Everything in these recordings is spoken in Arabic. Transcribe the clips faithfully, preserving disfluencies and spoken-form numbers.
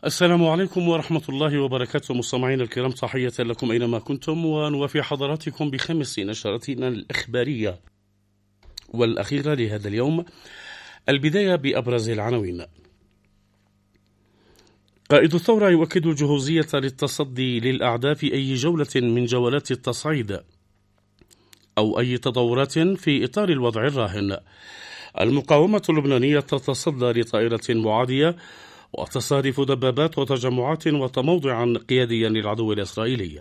السلام عليكم ورحمة الله وبركاته. مستمعينا الكرام، تحية لكم أينما كنتم، ونوافي حضراتكم بخمس نشراتنا الإخبارية والأخيرة لهذا اليوم. البداية بأبرز العناوين. قائد الثورة يؤكد الجهوزية للتصدي للأعداء في أي جولة من جولات التصعيد أو أي تطورات في إطار الوضع الراهن. المقاومة اللبنانية تتصدى لطائرة معادية وتصاريف دبابات وتجمعات وتموضعا قياديا للعدو الإسرائيلي.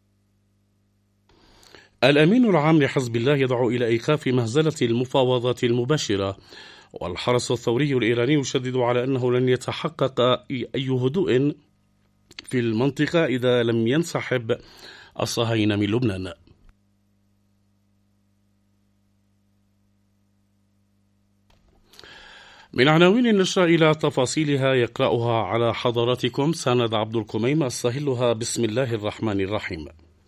الأمين العام لحزب الله يدعو إلى إيقاف مهزلة المفاوضات المباشرة، والحرس الثوري الإيراني يشدد على أنه لن يتحقق أي هدوء في المنطقة إذا لم ينسحب الصهاينة من لبنان. من عناوين النشرة إلى تفاصيلها يقرأها على حضراتكم سند عبد الكميم. أستهلها بسم الله الرحمن الرحيم.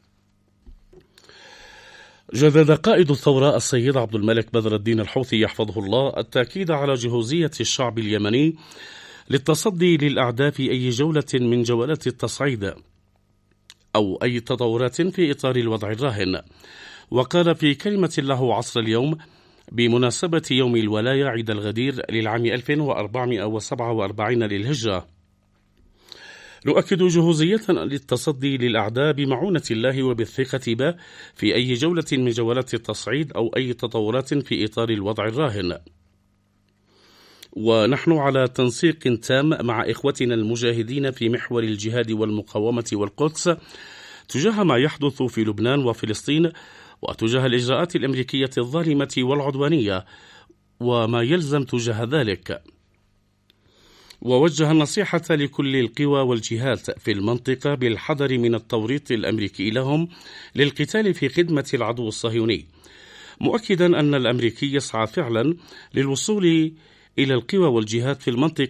جدد قائد الثورة السيد عبد الملك بدر الدين الحوثي يحفظه الله التأكيد على جهوزية الشعب اليمني للتصدي للأعداء في أي جولة من جولات التصعيد أو أي تطورات في إطار الوضع الراهن. وقال في كلمة له عصر اليوم بمناسبة يوم الولاية عيد الغدير للعام ألف وأربعمائة وسبعة وأربعين للهجرة: نؤكد جهوزية للتصدي للأعداء بمعونة الله وبالثقة به في أي جولة من جولات التصعيد أو أي تطورات في إطار الوضع الراهن، ونحن على تنسيق تام مع إخوتنا المجاهدين في محور الجهاد والمقاومة والقدس تجاه ما يحدث في لبنان وفلسطين، وتجاه الإجراءات الأمريكية الظالمة والعدوانية وما يلزم تجاه ذلك. ووجه النصيحة لكل القوى والجهات في المنطقة بالحذر من التوريط الأمريكي لهم للقتال في خدمة العدو الصهيوني، مؤكدا أن الأمريكي يسعى فعلا للوصول إلى القوى والجهات في المنطقة